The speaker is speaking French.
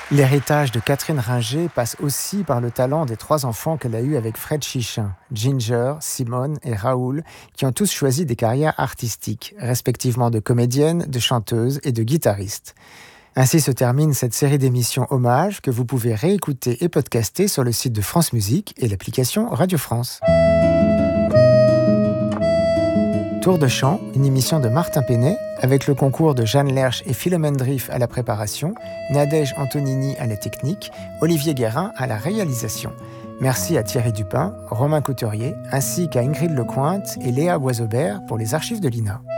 L'héritage de Catherine Ringer passe aussi par le talent des 3 enfants qu'elle a eus avec Fred Chichin, Ginger, Simone et Raoul, qui ont tous choisi des carrières artistiques, respectivement de comédienne, de chanteuse et de guitariste. Ainsi se termine cette série d'émissions hommages que vous pouvez réécouter et podcaster sur le site de France Musique et l'application Radio France. Tour de chant, une émission de Martin Penet, avec le concours de Jeanne Lerche et Philomène Driff à la préparation, Nadège Antonini à la technique, Olivier Guérin à la réalisation. Merci à Thierry Dupin, Romain Couturier, ainsi qu'à Ingrid Lecointe et Léa Boisaubert pour les archives de l'INA.